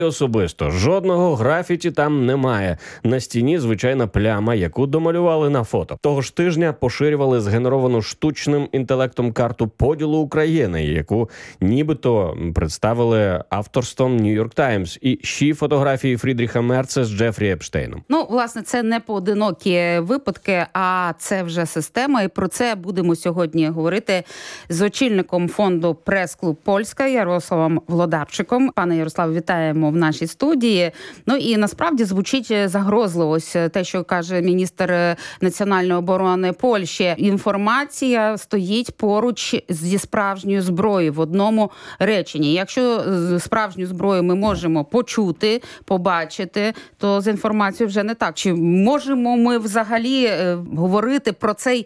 особисто. Жодного графіті там немає. На стіні звичайна пляма, яку домалювали на фото. Того ж тижня поширювали згенеровану штучним інтелектом карту поділу України, яку нібито представили авторством New York Times. І ще фотографії Фрідріха Мерца з Джефрі Епштейном. Власне, це не поодинокі випадки, а це вже система. І про це будемо сьогодні говорити з очільником фонду «Прес-клуб Польська» Ярославом Влодарчиком. Пане Ярославе, вітаємо в нашій студії. І насправді звучить загрозливо ось те, що каже міністр національної оборони Польщі. Інформація стоїть поруч зі справжньою зброєю в одному реченні. Якщо справжню зброю ми можемо почути, побачити, то з інформацією вже не так. Чи можемо ми взагалі говорити про цей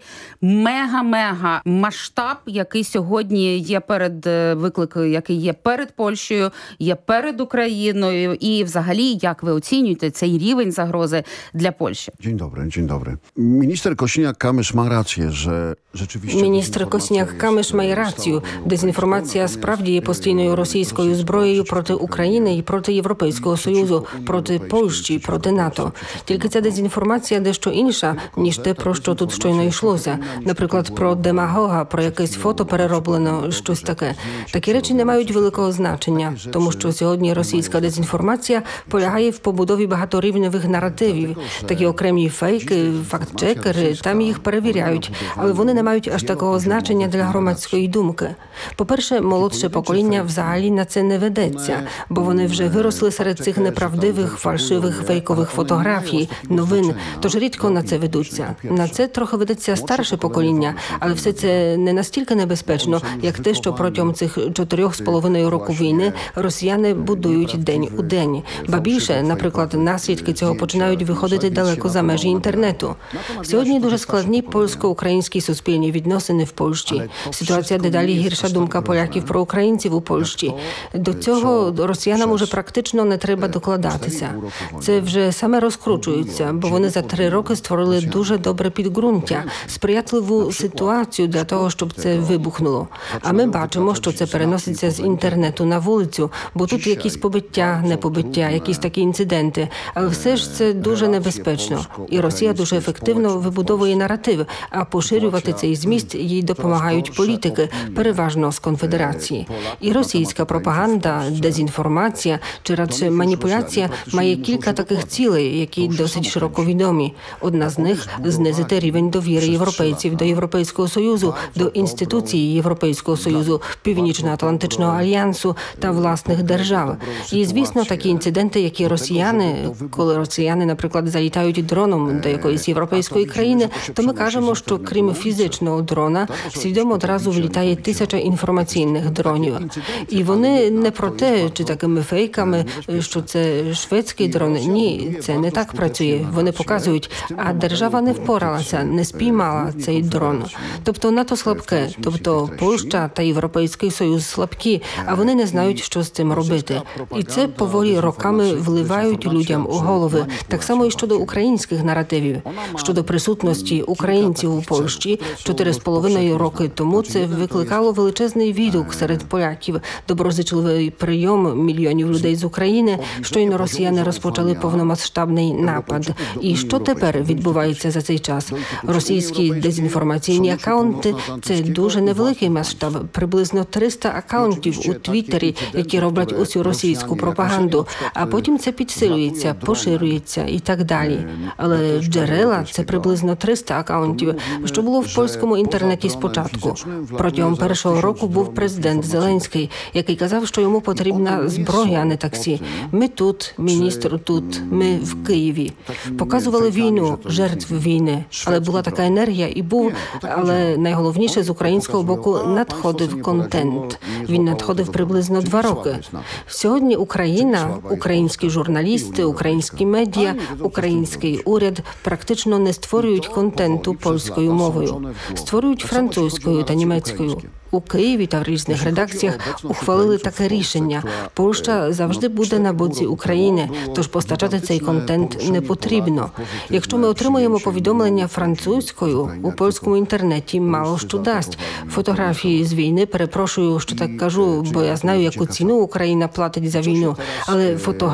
мега-мега масштаб, який сьогодні є перед викликом, який є перед Польщею, є перед Україною, і взагалі, як ви оцінюєте цей рівень загрози для Польщі? Dzień dobry. Minister Kosiniak-Kamysz ma rację, że rzeczywiście... Міністр Косняк-Камиш має рацію. Дезінформація справді є постійною російською зброєю проти України і проти Європейського Союзу, проти Польщі, проти НАТО. Тільки ця дезінформація дещо інша, ніж те, про що тут щойно йшлося. Наприклад, про демагога, про якесь фото перероблено, щось таке. Такі речі не мають великого значення, тому що сьогодні російська дезінформація полягає в побудові багаторівневих наративів. Такі окремі фейки, факт-чекери, там їх перевіряють, але вони не мають аж такого значення для громадської думки. По-перше, молодше покоління взагалі на це не ведеться, бо вони вже виросли серед цих неправдивих, фальшивих, фейкових фотографій, новин, тож рідко на це ведуться. На це трохи ведеться старше покоління, але все це не настільки небезпечно, як те, що протягом цих 4,5 року війни росіяни будують день у день. Ба більше, наприклад, наслідки цього починають виходити далеко за межі інтернету. Сьогодні дуже складні польсько-українські суспільні відносини в Польщі. Ситуація дедалі гірша, думка поляків про українців у Польщі. До цього росіянам уже практично не треба докладатися. Це вже саме розкручується, бо вони за 3 роки створили дуже добре підґрунтя, сприятливу ситуацію для того, щоб це вибухнуло. А ми бачимо, що це переноситься з інтернету на вулицю, бо тут якісь побиття, непобиття, якісь такі інциденти. Але все ж це дуже небезпечно. І Росія дуже ефективно вибудовує наратив, а поширювати цей зміст їй допомагають політики, переважно з Конфедерації. І російська пропаганда, дезінформація, чи радше маніпуляція має кілька таких цілей, які досить широко відомі. Одна з них – знизити рівень довіри європейців до Європейського Союзу, до інституцій Європейського Союзу, Північно-Атлантичного альянсу та власних держав. І, звісно, такі інциденти, які коли росіяни, наприклад, залітають дроном до якоїсь європейської країни, то ми кажемо, що крім фізичного дрона, свідомо одразу влітає 1000 інформаційних дронів. І вони не про те, чи такими фейками, що це шведський дрон. Ні, це не так працює. Вони показують, а держава не впоралася, не спіймала цей дрон. Тобто НАТО слабке, тобто Польща та Європейський Союз слабкі, а вони не знають, що з цим робити. І це поволі роками вливають людям у голови. Так само і щодо українських наративів. Щодо присутності українців у Польщі 4,5 роки тому це викликало величезний відгук серед поляків, доброзичливий прийом мільйонів людей з України, щойно росіяни розпочали повномасштабний напад. І що тепер відбувається за цей час? Російські дезінформаційні акаунти – це дуже невеликий масштаб, приблизно 300 акаунтів у Твіттері, які роблять усю російську пропаганду, а потім це підсилюється, поширюється і так далі. Але джерела – це приблизно 300 акаунтів, що було в польському інтернеті спочатку. Протягом першого року був президент Зеленський, який казав, що йому потрібна зброя, а не таксі. Ми тут, міністр тут, ми в Києві. Показували війну, жертв війни, але була така енергія і але найголовніше з українського боку надходив контент. Він надходив приблизно 2 роки. Сьогодні Україна, українські журналісти, українські медіа, український уряд практично не створюють контенту польською мовою. Створюють французькою та німецькою. у Києві та в різних редакціях ухвалили таке рішення. Польща завжди буде на боці України, тож постачати цей контент не потрібно. Якщо ми отримуємо повідомлення французькою, у польському інтернеті мало що дасть. Фотографії з війни, перепрошую, що так кажу, бо я знаю, яку ціну Україна платить за війну, але фотографії